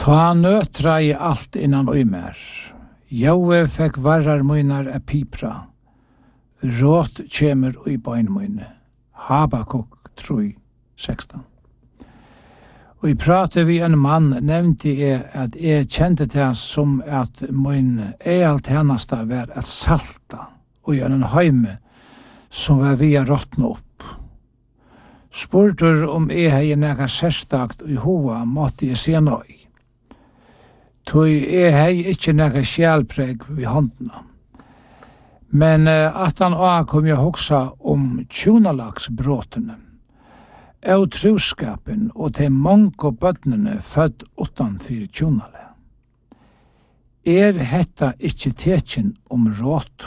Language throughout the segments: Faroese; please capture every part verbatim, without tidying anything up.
Ta nøtra i alt innan oi mer. Jaue fekk varrar munar a pipra. Råt kjemer ui bein mune. Habakuk tre sexton. Og i pratet vi en mann nevnte jeg at jeg kjente det som at min ealt hennasta var at salta og i en heime som var via råttna opp. Spurtur om jeg hei nega sérstakt i hoa måtte jeg se nøy. Tui jeg hei ikkje nega sjælpreg vi håndna. Men uh, at han også kom jeg hoksa om tjunalagsbråtene. Av truskapen og til mange bøttene født utanfor tjunale. Er hetta ikkje tekjen om råt?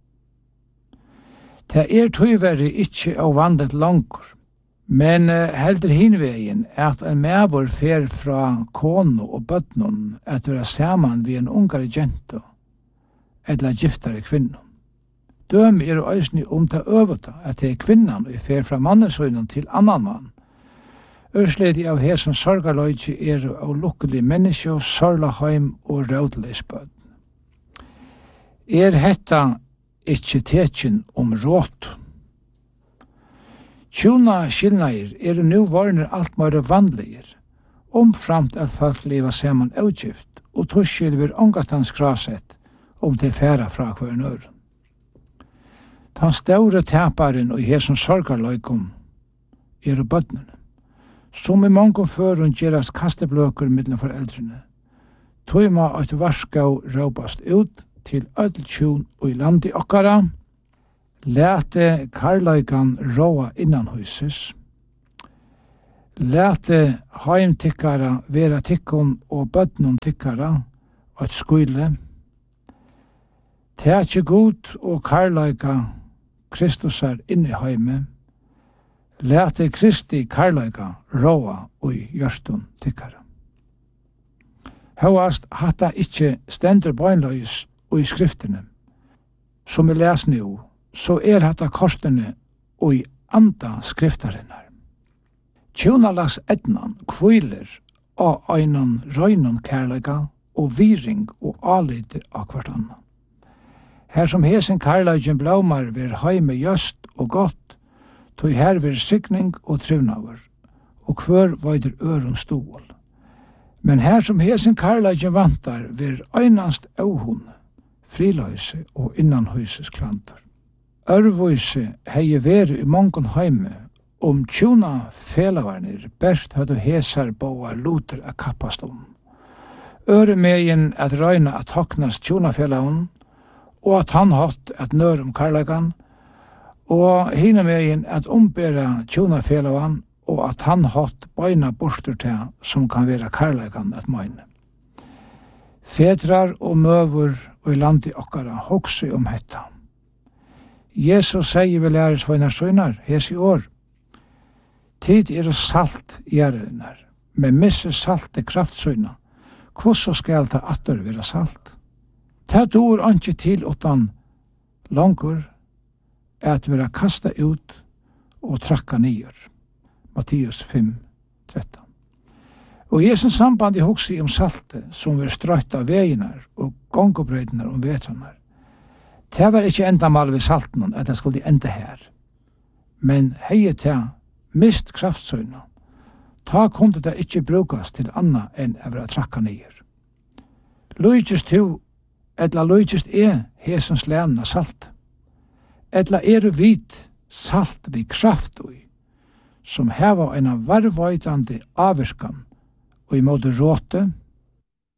Det er tøyveri ikkje av vandet langur, men uh, heldur hinvegen at en medvor fer fra kono og bøttene at vera saman vi en ungare jento, eller giftare kvinno. Døm er òsni om ta øvata at det er kvinnan og fer fra mannesøynen til annan mann. Ørsledi av hesen sorgarløyki er av lukkelig menneske, sorla heim og rådleisbød. Er hetta ikkje tekjen om råt? Tjuna skilnair er nu varner alt mer vanligir, omframt at folk leva saman avgift, og tuskil vir ongatans krasett om det færa fra hver nøren. Den store taparen og hesen sorgarløykom er bøttene, som i mange føren gjeras kastebløker mittlen foreldrene. Tøyma at varskau råpast ut til öll tjun og i landi okkara, lete karløykan råa innan huses, lete heimtikkara vera tikkun og bøttnun tikkara at skuile, tætje god og karløyka Kristus er inne i heime, lete Kristi karløyga råa og gjørstun tikkara. Høyast hatta ikkje stendur bøynløys og i skriftene, som vi les nu, så er hatta korsene og i anda skriftarinnar. Tjunalags etnan kviler av einan røynon karløyga og viring og alite av hvert annan. Her som hesen karløygen blåmar vir heime just og godt, tog her vir sikning og trivnaver, og hver veider øron stål. Men her som hesen karløygen vantar vir einast auhun, friløyse og innanhuses klantor. Ørvøyse hei veri i mongon heime, om tjuna felavarnir best hadde hesar boar luter a kappast om. Øre megin at røyna at hoknast tjuna felavarn, og at han hatt at nør om karlagan, og hina megin at ombera tjuna felavan, og at han hatt beina borster til som kan være karlagan at møyne. Fedrar og møver og i landi okkara hokse om hetta. Jesus sier vi læres vågnar søgnar, hes i år. Tid er salt gjerrinar, men misse salt er kraftsøgna. Hvordan skal det atter være salt? Det dår ikke til utan langur at vera kasta ut og trakka nyer. Matteus fem tretton. Og i Jesus samband i hokse om salte som vil strøyta av veginar og gongobrøydenar om vetranar. Det var ikke enda mal ved salten at det skulle enda her. Men hei til mist kraftsøyna. Ta kunde det ikke brukast til anna enn å vera trakka nyer. Lujtjes to Etla løytjist er hesens lærna salt. Etla er vit salt vi kraft ui, som heva en varvøytande avvirskan og i måte råte,